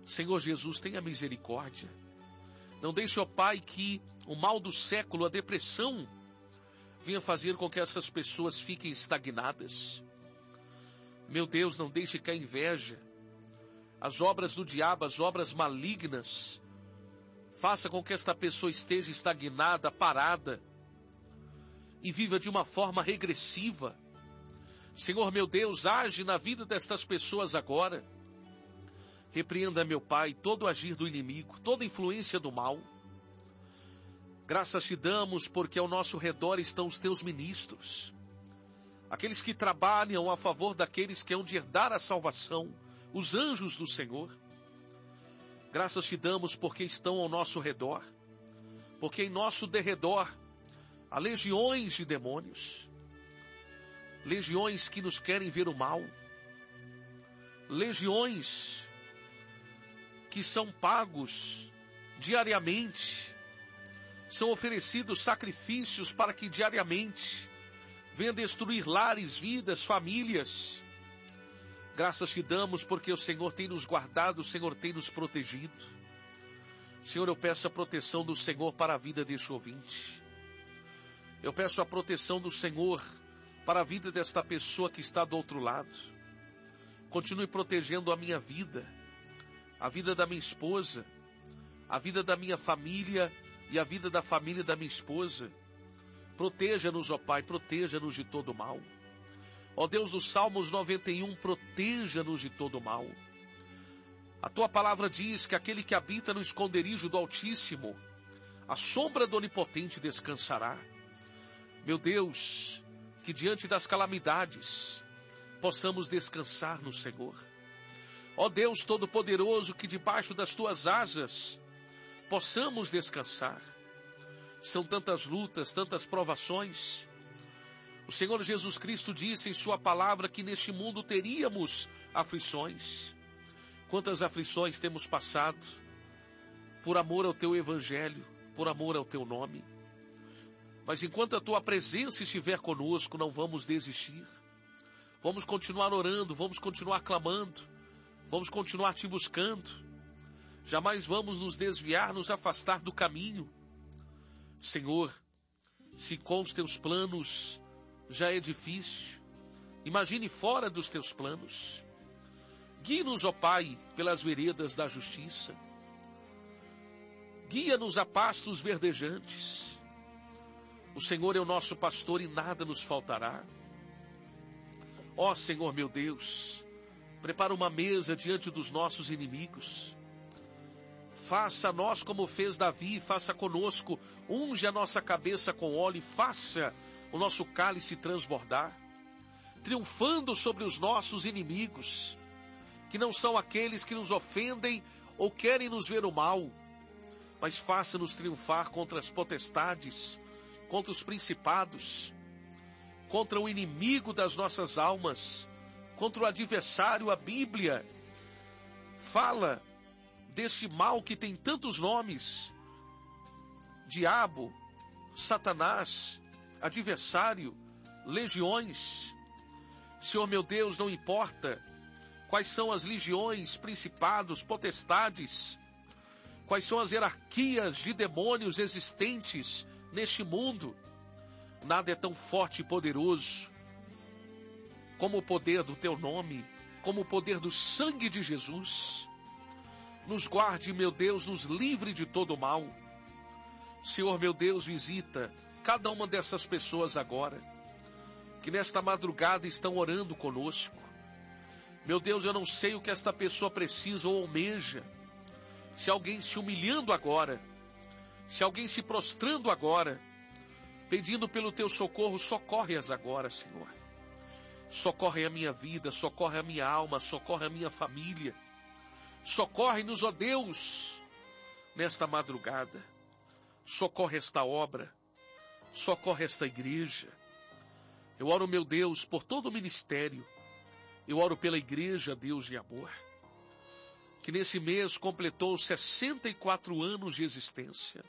Senhor Jesus, tenha misericórdia. Não deixe, ó Pai, que o mal do século, a depressão, venha fazer com que essas pessoas fiquem estagnadas. Meu Deus, não deixe que a inveja, as obras do diabo, as obras malignas, faça com que esta pessoa esteja estagnada, parada, e viva de uma forma regressiva. Senhor meu Deus, age na vida destas pessoas agora. Repreenda, meu Pai, todo o agir do inimigo, toda influência do mal. Graças te damos porque ao nosso redor estão os teus ministros, aqueles que trabalham a favor daqueles que hão de herdar a salvação, os anjos do Senhor. Graças te damos porque estão ao nosso redor, porque em nosso derredor há legiões de demônios, legiões que nos querem ver o mal, legiões que são pagos diariamente, são oferecidos sacrifícios para que diariamente venha destruir lares, vidas, famílias. Graças te damos porque o Senhor tem nos guardado, o Senhor tem nos protegido. Senhor, eu peço a proteção do Senhor para a vida deste ouvinte. Eu peço a proteção do Senhor para a vida desta pessoa que está do outro lado. Continue protegendo a minha vida, a vida da minha esposa, a vida da minha família e a vida da família da minha esposa. Proteja-nos, ó Pai, proteja-nos de todo mal. Ó Deus dos Salmos 91, proteja-nos de todo mal. A tua palavra diz que aquele que habita no esconderijo do Altíssimo, a sombra do Onipotente descansará. Meu Deus, que diante das calamidades possamos descansar no Senhor. Ó Deus Todo-Poderoso, que debaixo das tuas asas possamos descansar. São tantas lutas, tantas provações. O Senhor Jesus Cristo disse em sua palavra que neste mundo teríamos aflições. Quantas aflições temos passado por amor ao teu evangelho, por amor ao teu nome. Mas enquanto a tua presença estiver conosco, não vamos desistir. Vamos continuar orando, vamos continuar clamando, vamos continuar te buscando. Jamais vamos nos desviar, nos afastar do caminho. Senhor, se com os teus planos já é difícil, imagine fora dos teus planos. Guie-nos, ó Pai, pelas veredas da justiça. Guia-nos a pastos verdejantes. O Senhor é o nosso pastor e nada nos faltará. Ó Senhor meu Deus, prepara uma mesa diante dos nossos inimigos. Faça a nós como fez Davi, faça conosco, unge a nossa cabeça com óleo e faça o nosso cálice transbordar, triunfando sobre os nossos inimigos, que não são aqueles que nos ofendem ou querem nos ver o mal, mas faça-nos triunfar contra as potestades, contra os principados, contra o inimigo das nossas almas, contra o adversário. A Bíblia fala deste mal que tem tantos nomes: diabo, Satanás, adversário, legiões. Senhor meu Deus, não importa quais são as legiões, principados, potestades, quais são as hierarquias de demônios existentes neste mundo, nada é tão forte e poderoso como o poder do teu nome, como o poder do sangue de Jesus. Nos guarde, meu Deus, nos livre de todo mal. Senhor, meu Deus, visita cada uma dessas pessoas agora, que nesta madrugada estão orando conosco. Meu Deus, eu não sei o que esta pessoa precisa ou almeja. Se alguém se humilhando agora, se alguém se prostrando agora, pedindo pelo teu socorro, socorre-as agora, Senhor. Socorre a minha vida, socorre a minha alma, socorre a minha família. Socorre-nos, ó Deus, nesta madrugada. Socorre esta obra, socorre esta igreja. Eu oro, meu Deus, por todo o ministério. Eu oro pela igreja, Deus de amor, que nesse mês completou 64 anos de existência.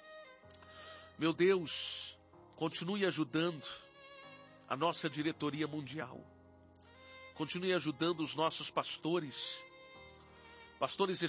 Meu Deus, continue ajudando a nossa diretoria mundial. Continue ajudando os nossos pastores